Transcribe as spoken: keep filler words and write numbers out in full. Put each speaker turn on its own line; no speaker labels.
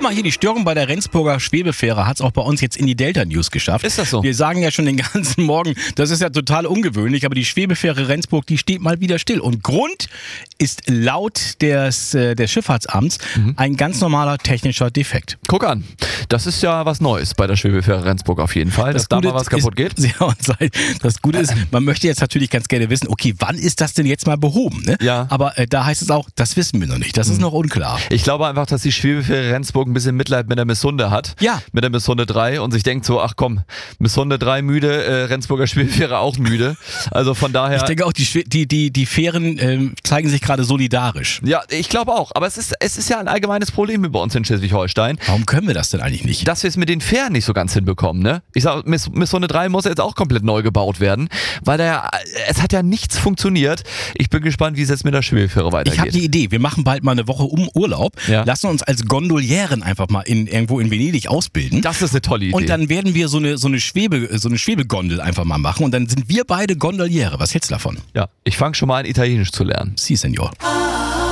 guck mal hier, die Störung bei der Rendsburger Schwebefähre hat es auch bei uns jetzt in die Delta News geschafft.
Ist das so?
Wir sagen ja schon den ganzen Morgen, das ist ja total ungewöhnlich, aber die Schwebefähre Rendsburg, die steht mal wieder still. Und Grund ist laut des, äh, des Schifffahrtsamts mhm. ein ganz normaler technischer Defekt.
Guck an, das ist ja was Neues bei der Schwebefähre Rendsburg auf jeden Fall,
Das
dass
Gute
da mal was kaputt
ist,
geht.
Ja, und das Gute ist, man möchte jetzt natürlich ganz gerne wissen, okay, wann ist das denn jetzt mal behoben? Ne?
Ja.
Aber äh, da heißt es auch, das wissen wir noch nicht, das ist noch unklar.
Ich glaube einfach, dass die Schwebefähre Rendsburg ein bisschen Mitleid mit der Missunde hat.
Ja.
Mit der Missunde drei und sich denkt so, ach komm, Missunde drei müde, äh, Rendsburger Schwebefähre auch müde. Also von daher...
Ich denke auch, die, Schwe- die, die, die Fähren äh, zeigen sich gerade solidarisch.
Ja, ich glaube auch. Aber es ist, es ist ja ein allgemeines Problem bei uns in Schleswig-Holstein.
Warum können wir das denn eigentlich nicht?
Dass wir es mit den Fähren nicht so ganz hinbekommen, ne? Ich sag, Miss, Missunde drei muss jetzt auch komplett neu gebaut werden, weil da ja, es hat ja nichts funktioniert. Ich bin gespannt, wie es jetzt mit der Schwebefähre weitergeht.
Ich habe die Idee, wir machen bald mal eine Woche um Urlaub,
Ja.
lassen uns als Gondolieren einfach mal in, irgendwo in Venedig ausbilden.
Das ist eine tolle Idee.
Und dann werden wir so eine, so eine Schwebe, so eine Schwebegondel einfach mal machen und dann sind wir beide Gondoliere. Was hältst du davon?
ja, ich fange schon mal an, Italienisch zu lernen.
Si, Senor.